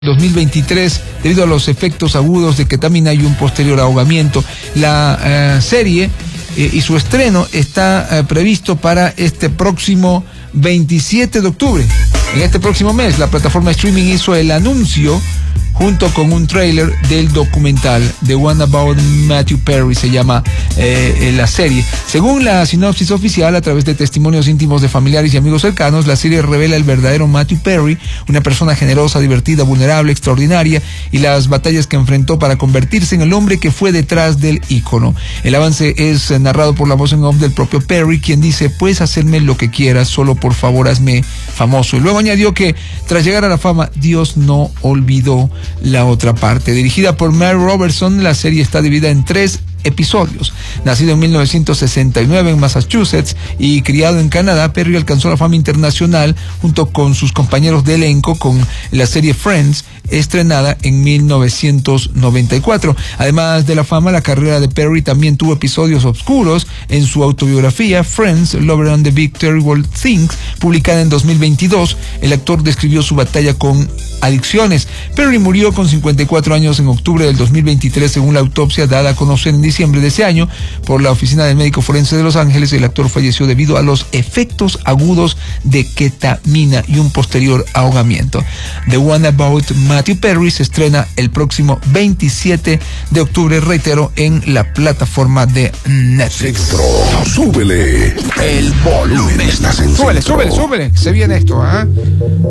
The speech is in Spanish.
2023 debido a los efectos agudos de ketamina y un posterior ahogamiento. La serie y su estreno está previsto para este próximo 27 de octubre. En este próximo mes, la plataforma streaming hizo el anuncio junto con un tráiler del documental The One About Matthew Perry, se llama la serie. Según la sinopsis oficial, a través de testimonios íntimos de familiares y amigos cercanos, la serie revela el verdadero Matthew Perry, una persona generosa, divertida, vulnerable, extraordinaria, y las batallas que enfrentó para convertirse en el hombre que fue detrás del ícono. El avance es narrado por la voz en off del propio Perry, quien dice: puedes hacerme lo que quieras, solo por favor hazme famoso. Y luego añadió que tras llegar a la fama, Dios no olvidó la otra parte. Dirigida por Mary Robertson, la serie está dividida en 3 episodios. Nacido en 1969 en Massachusetts y criado en Canadá, Perry alcanzó la fama internacional junto con sus compañeros de elenco con la serie Friends, estrenada en 1994. Además de la fama, la carrera de Perry también tuvo episodios oscuros. En su autobiografía Friends, Lover and the Big Terrible Things, publicada en 2022, el actor describió su batalla con adicciones. Perry murió con 54 años en octubre del 2023, según la autopsia dada a conocer en diciembre de ese año por la Oficina del Médico Forense de Los Ángeles. El actor falleció debido a los efectos agudos de ketamina y un posterior ahogamiento. The One About Matthew Perry se estrena el próximo 27 de octubre, reitero, en la plataforma de Netflix. Centro, súbele el volumen. Estás en Súbele, se viene esto, ¿ah?